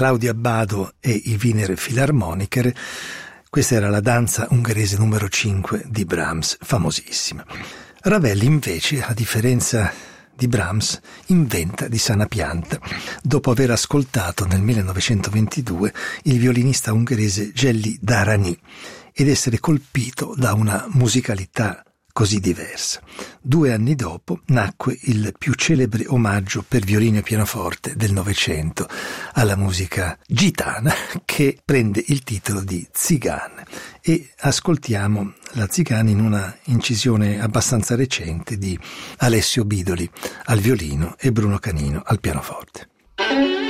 Claudio Abbado e i Wiener Philharmoniker. Questa era la danza ungherese numero 5 di Brahms, famosissima. Ravel invece, a differenza di Brahms, inventa di sana pianta, dopo aver ascoltato nel 1922 il violinista ungherese Gelli Darani ed essere colpito da una musicalità così diversa. 2 anni dopo nacque il più celebre omaggio per violino e pianoforte del Novecento alla musica gitana, che prende il titolo di Tzigane, e ascoltiamo la Tzigane in una incisione abbastanza recente di Alessio Bidoli al violino e Bruno Canino al pianoforte.